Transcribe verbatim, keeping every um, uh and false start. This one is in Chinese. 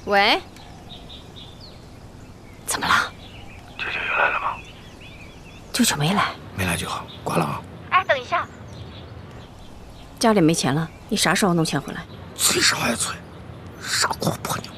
喂，怎么了？ 舅舅又来了吗？ 舅舅没来， 没来就好，挂了啊。 哎，等一下，家里没钱了，你啥时候弄钱回来？ 催啥呀催？傻瓜婆娘！